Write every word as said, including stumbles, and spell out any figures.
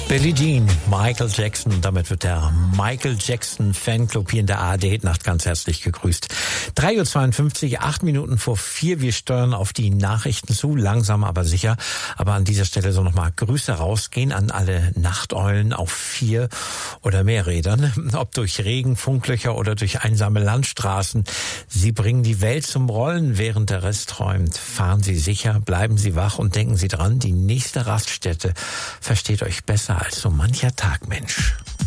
Billie Jean, Michael Jackson, und damit wird der Michael Jackson Fanclub hier in der A R D-Nacht ganz herzlich gegrüßt. drei Uhr zweiundfünfzig, acht Minuten vor vier, wir steuern auf die Nachrichten zu, langsam aber sicher. Aber an dieser Stelle so nochmal Grüße rausgehen an alle Nachteulen auf vier oder mehr Rädern, ob durch Regen, Funklöcher oder durch einsame Landstraßen. Sie bringen die Welt zum Rollen, während der Rest träumt. Fahren Sie sicher, bleiben Sie wach und denken Sie dran, die nächste Raststätte versteht euch besser als so mancher Tag, Mensch.